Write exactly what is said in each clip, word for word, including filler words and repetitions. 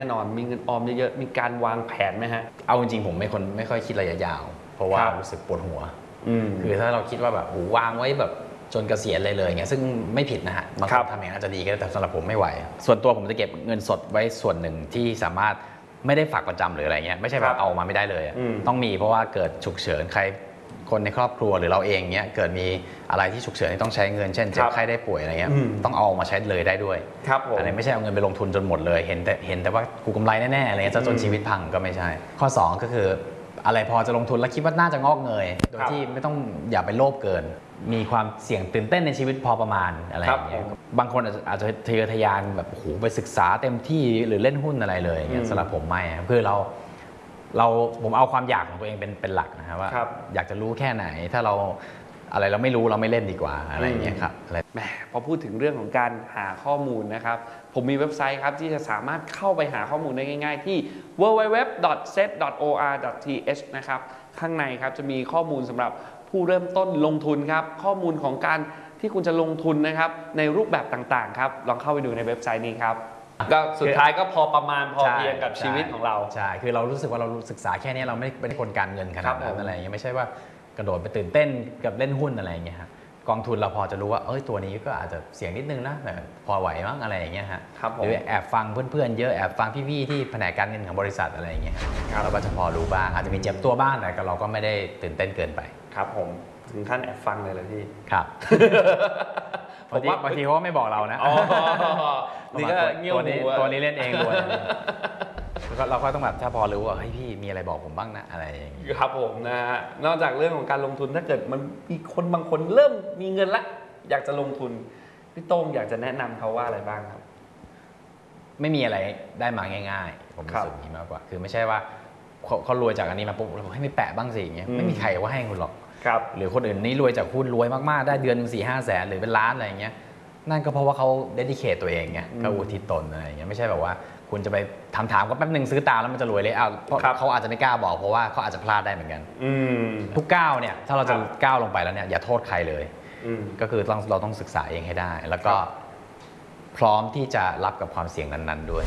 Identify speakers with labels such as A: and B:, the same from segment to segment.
A: แน่นอนมีเงินออมเยอะๆมีการวางแผนไหมฮะ
B: เอาจริงๆผมไม่คนไม่ค่อยคิดระยะยาวเพราะว่ารู้สึกปวดหัวคือถ้าเราคิดว่าแบบวางไว้แบบจนเกษียณเลยเลยเงี้ยซึ่งไม่ผิดนะฮะบางคนทำอย่างนั้นอาจจะดีก็ได้แต่สำหรับผมไม่ไหวส่วนตัวผมจะเก็บเงินสดไว้ส่วนหนึ่งที่สามารถไม่ได้ฝากประจำหรืออะไรเงี้ยไม่ใช่แบบเอามาไม่ได้เลยต้องมีเพราะว่าเกิดฉุกเฉินใครคนในครอบครัวหรือเราเองเนี้ยเกิดมีอะไรที่ฉุกเฉินที่ต้องใช้เงินเช่นเจ็บไข้ได้ป่วยอะไรเงี้ยต้องเอามาใช้เลยได้ด้วยอะไรไม่ใช่เอาเงินไปลงทุนจนหมดเลยเห็นแต่เห็นแต่ว่ากูกำไรแน่ๆอะไรเงี้ยจนชีวิตพังก็ไม่ใช่ข้อสองก็คืออะไรพอจะลงทุนแล้วคิดว่าน่าจะงอกเงยโดยที่ไม่ต้องอย่าไปโลภเกินมีความเสี่ยงตื่นเต้นในชีวิตพอประมาณอะไรอย่างเงี้ยบางคนอาจจะทะเยอทะยานแบบโอ้โหไปศึกษาเต็มที่หรือเล่นหุ้นอะไรเลยอย่างเงี้ยสำหรับผมไม่คือเราเราผมเอาความอยากของตัวเองเป็นเป็นหลักนะครับว่าอยากจะรู้แค่ไหนถ้าเราอะไรเราไม่รู้เราไม่เล่นดีกว่าอะไรอย่างเงี้ยครับอะไร
A: แหมพอพูดถึงเรื่องของการหาข้อมูลนะครับผมมีเว็บไซต์ครับที่จะสามารถเข้าไปหาข้อมูลได้ง่ายๆที่ ดับเบิลยู ดับเบิลยู ดับเบิลยู ดอท เซต ดอท โอ อาร์ ดอท ที เอช นะครับข้างในครับจะมีข้อมูลสำหรับผู้เริ่มต้นลงทุนครับข้อมูลของการที่คุณจะลงทุนนะครับในรูปแบบต่างๆครับลองเข้าไปดูในเว็บไซต์นี้ครับก็สุดท้ายก็พอประมาณพอเพียงกับชีวิตของเรา
B: ใช่คือเรารู้สึกว่าเราศึกษาแค่นี้เราไม่เป็นคนการเงินขนาดนั้นอะไรอย่างเงี้ยไม่ใช่ว่ากระโดดไปตื่นเต้นกับเล่นหุ้นอะไรอย่างเงี้ยครับกองทุนเราพอจะรู้ว่าเอ้ยตัวนี้ก็อาจจะเสี่ยงนิดนึงนะแต่พอไหวมั้งอะไรอย่างเงี้ยฮะหรือแอบฟังเพื่อนๆเยอะแอบฟังพี่ๆที่แผนกการเงินของบริษัทอะไรอย่างเงี้ยเราก็จะพอรู้บ้างอาจจะมีเจ็บตัวบ้างแต่เราก็ไม่ได้ตื่นเต้นเกินไป
A: ครับผมถึงขั้นแอบฟังเลยเลยพี่
B: ครับบางทีบางทีเขาก็ไม่บอกเรานะ
A: นี่ก็เงี้ยวหู
B: ตัวนี้เล่นเองด้วยเราก็ต้องแบบถ้าพอรู้ว่าเฮ้ยพี่มีอะไรบอกผมบ้างนะอะไรอย่างนี้
A: ครับผมนะฮะนอกจากเรื่องของการลงทุนถ้าเกิดมันมีคนบางคนเริ่มมีเงินละอยากจะลงทุนพี่โต้งอยากจะแนะนำเขาว่าอะไรบ้างครับ
B: ไม่มีอะไรได้มาง่ายๆผมรู้สึกอย่างนี้มากกว่าคือไม่ใช่ว่าเขารวยจากอันนี้มาปุ๊บเราบอกให้ไม่แปะบ้างสิอย่างเงี้ยไม่มีใครว่าให้คุณหรอกหรือคนอื่นนี่รวยจากหุ้นรวยมากๆได้เดือนหนึ่งสี่ห้าแสนหรือเป็นล้านอะไรอย่างเงี้ยนั่นก็เพราะว่าเขาเดดิเคทตัวเองไงเขาอุทิศตนอะไรอย่างเงี้ยไม่ใช่แบบว่าคุณจะไปถามถามก็แป๊บหนึ่งซื้อตามแล้วมันจะรวยเลยอ้าวเพราะเขาอาจจะไม่กล้าบอกเพราะว่าเขาอาจจะพลาดได้เหมือนกันทุกก้าวเนี่ยถ้าเราจะก้าวลงไปแล้วเนี่ยอย่าโทษใครเลยก็คือต้องเราต้องศึกษาเองให้ได้แล้วก็พร้อมที่จะรับกับความเสี่ยงนั้นๆด้วย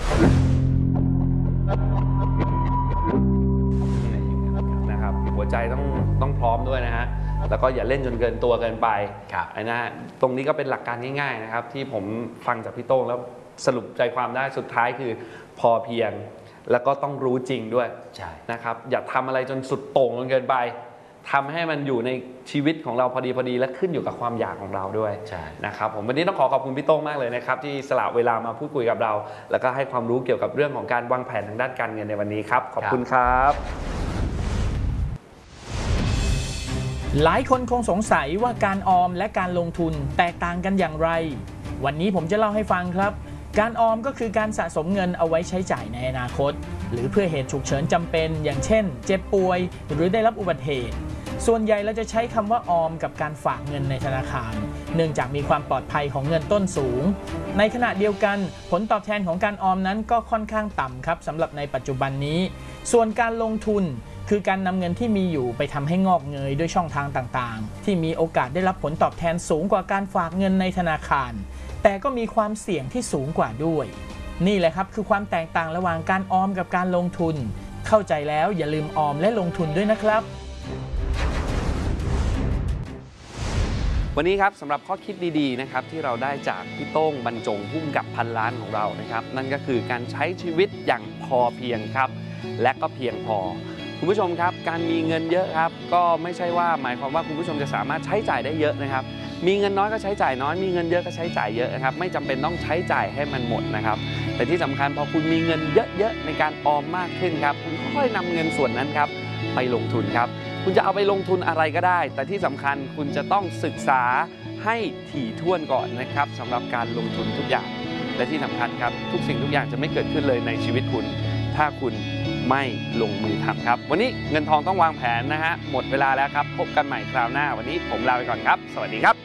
A: นะครับหัวใจต้องต้องพร้อมด้วยนะฮะแล้วก็อย่าเล่นจนเกินตัวเกินไปไอ้นะตรงนี้ก็เป็นหลักการง่ายๆนะครับที่ผมฟังจากพี่โต้งแล้วสรุปใจความได้สุดท้ายคือพอเพียงแล้วก็ต้องรู้จริงด้วยนะครับอย่าทำอะไรจนสุดโต่งจนเกินไปทำให้มันอยู่ในชีวิตของเราพอดีพอดีและขึ้นอยู่กับความอยากของเราด้วยนะครับผมวันนี้ต้องขอขอบคุณพี่โต้งมากเลยนะครับที่สละเวลามาพูดคุยกับเราแล้วก็ให้ความรู้เกี่ยวกับเรื่องของการวางแผนทางด้านการเงินในวันนี้ครับขอบคุณครับ
C: หลายคนคงสงสัยว่าการออมและการลงทุนแตกต่างกันอย่างไรวันนี้ผมจะเล่าให้ฟังครับการออมก็คือการสะสมเงินเอาไว้ใช้จ่ายในอนาคตหรือเพื่อเหตุฉุกเฉินจำเป็นอย่างเช่นเจ็บป่วยหรือได้รับอุบัติเหตุส่วนใหญ่เราจะใช้คำว่าออมกับการฝากเงินในธนาคารเนื่องจากมีความปลอดภัยของเงินต้นสูงในขณะเดียวกันผลตอบแทนของการออมนั้นก็ค่อนข้างต่ำครับสำหรับในปัจจุบันนี้ส่วนการลงทุนคือการนำเงินที่มีอยู่ไปทำให้งอกเงยด้วยช่องทางต่างๆที่มีโอกาสได้รับผลตอบแทนสูงกว่าการฝากเงินในธนาคารแต่ก็มีความเสี่ยงที่สูงกว่าด้วยนี่แหละครับคือความแตกต่างระหว่างการออมกับการลงทุนเข้าใจแล้วอย่าลืมออมและลงทุนด้วยนะครับ
A: วันนี้ครับสำหรับข้อคิดดีๆนะครับที่เราได้จากพี่โต้งบรรจงพุ่มกับพันล้านของเรานะครับนั่นก็คือการใช้ชีวิตอย่างพอเพียงครับและก็เพียงพอคุณผู้ชมครับการมีเงินเยอะครับก็ไม่ใช่ว่าหมายความว่าคุณผู้ชมจะสามารถใช้จ่ายได้เยอะนะครับมีเงินน้อยก็ใช้จ่ายน้อยมีเงินเยอะก็ใช้จ่ายเยอะนะครับไม่จำเป็นต้องใช้จ่ายให้มันหมดนะครับแต่ที่สำคัญพอคุณมีเงินเยอะๆในการออมมากขึ้นครับคุณค่อยนำเงินส่วนนั้นครับไปลงทุนครับคุณจะเอาไปลงทุนอะไรก็ได้แต่ที่สำคัญคุณจะต้องศึกษาให้ถี่ถ้วนก่อนนะครับสำหรับการลงทุนทุกอย่างและที่สำคัญครับทุกสิ่งทุกอย่างจะไม่เกิดขึ้นเลยในชีวิตคุณถ้าคุณไม่ลงมือทำครับวันนี้เงินทองต้องวางแผนนะฮะหมดเวลาแล้วครับพบกันใหม่คราวหน้าวันนี้ผมลาไปก่อนครับสวัสดีครับ